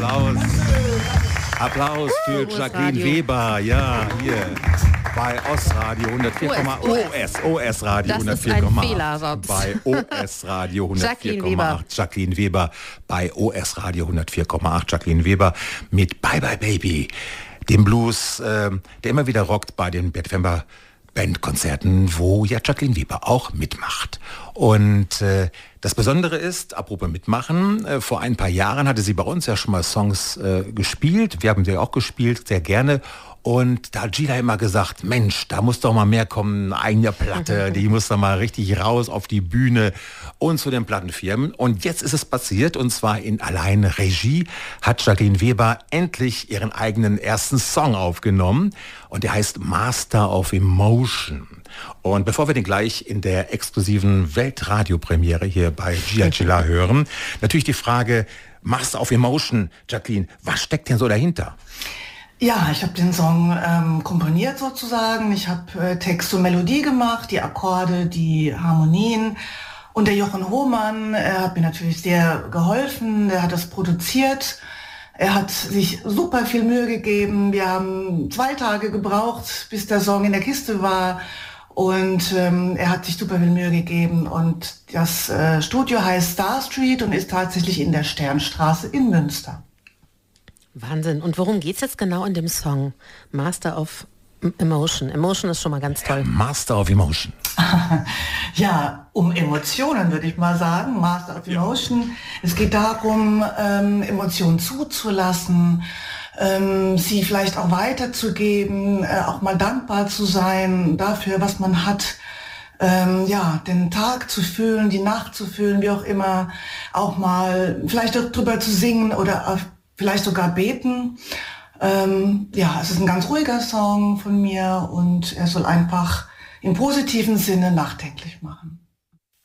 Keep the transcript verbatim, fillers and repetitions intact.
Applaus. Applaus für uh, Jacqueline Weber. Ja, hier bei O S Radio hundertvier Komma acht. O S, O S Radio hundertvier Komma acht. Bei O S Radio hundertvier Komma acht. Jacqueline Weber bei O S Radio hundertvier Komma acht. Jacqueline Weber mit Bye Bye Baby, dem Blues, äh, der immer wieder rockt bei den Bert Fender Bandkonzerten, wo ja Jacqueline Weber auch mitmacht. Und äh, das Besondere ist, apropos mitmachen, äh, vor ein paar Jahren hatte sie bei uns ja schon mal Songs äh, gespielt. Wir haben sie auch gespielt, sehr gerne. Und da hat Gila immer gesagt, Mensch, da muss doch mal mehr kommen, eine eigene Platte, die muss doch mal richtig raus auf die Bühne und zu den Plattenfirmen. Und jetzt ist es passiert, und zwar in allein Regie hat Jacqueline Weber endlich ihren eigenen ersten Song aufgenommen. Und der heißt Master of Emotion. Und bevor wir den gleich in der exklusiven Weltradiopremiere hier bei Gia Gila hören, natürlich die Frage, Master of Emotion, Jacqueline, was steckt denn so dahinter? Ja, ich habe den Song ähm, komponiert sozusagen. Ich habe äh, Text und Melodie gemacht, die Akkorde, die Harmonien. Und der Jochen Hohmann, er hat mir natürlich sehr geholfen. Er hat das produziert. Er hat sich super viel Mühe gegeben. Wir haben zwei Tage gebraucht, bis der Song in der Kiste war. Und ähm, er hat sich super viel Mühe gegeben. Und das äh, Studio heißt Star Street und ist tatsächlich in der Sternstraße in Münster. Wahnsinn. Und worum geht's jetzt genau in dem Song? Master of Emotion. Emotion ist schon mal ganz toll. Master of Emotion. Ja, um Emotionen würde ich mal sagen. Master of Emotion. Ja. Es geht darum, ähm, Emotionen zuzulassen, ähm, sie vielleicht auch weiterzugeben, äh, auch mal dankbar zu sein dafür, was man hat. Ähm, ja, den Tag zu fühlen, die Nacht zu fühlen, wie auch immer. Auch mal vielleicht auch drüber zu singen oder auf vielleicht sogar beten. Ähm, ja, es ist ein ganz ruhiger Song von mir und er soll einfach im positiven Sinne nachdenklich machen.